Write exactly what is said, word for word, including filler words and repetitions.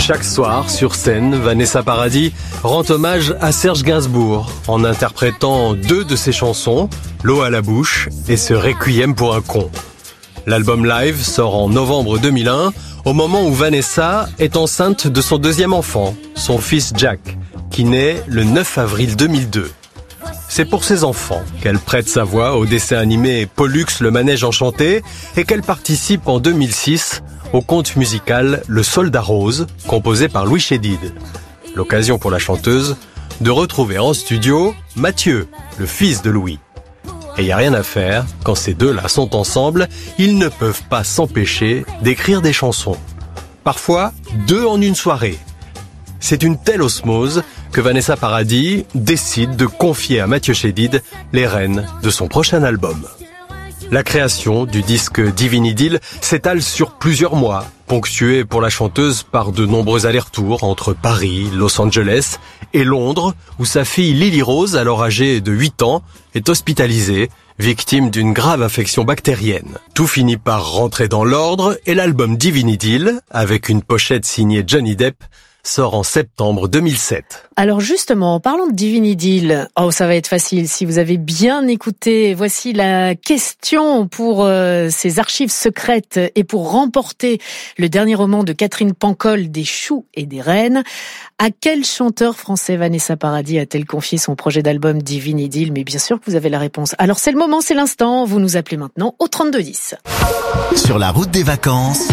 Chaque soir, sur scène, Vanessa Paradis rend hommage à Serge Gainsbourg en interprétant deux de ses chansons, L'eau à la bouche et ce Requiem pour un con. L'album live sort en novembre deux mille un, au moment où Vanessa est enceinte de son deuxième enfant, son fils Jack, qui naît le neuf avril deux mille deux. C'est pour ses enfants qu'elle prête sa voix au dessin animé Pollux le manège enchanté et qu'elle participe en deux mille six au conte musical Le Soldat Rose, composé par Louis Chédid. L'occasion pour la chanteuse de retrouver en studio Mathieu, le fils de Louis. Et il n'y a rien à faire, quand ces deux-là sont ensemble, ils ne peuvent pas s'empêcher d'écrire des chansons. Parfois, deux en une soirée. C'est une telle osmose que Vanessa Paradis décide de confier à Mathieu Chédid les rênes de son prochain album. La création du disque Divine Idylle s'étale sur plusieurs mois, ponctué pour la chanteuse par de nombreux allers-retours entre Paris, Los Angeles et Londres, où sa fille Lily Rose, alors âgée de huit ans, est hospitalisée, victime d'une grave infection bactérienne. Tout finit par rentrer dans l'ordre et l'album Divine Idylle, avec une pochette signée Johnny Depp, sort en septembre deux mille sept. Alors justement, parlons de Divine Idylle. Oh, ça va être facile si vous avez bien écouté. Voici la question pour euh, ces archives secrètes et pour remporter le dernier roman de Catherine Pancol, Des choux et des reines. À quel chanteur français Vanessa Paradis a-t-elle confié son projet d'album Divine Idylle? Mais bien sûr que vous avez la réponse. Alors c'est le moment, c'est l'instant. Vous nous appelez maintenant au trente-deux dix. Sur la route des vacances.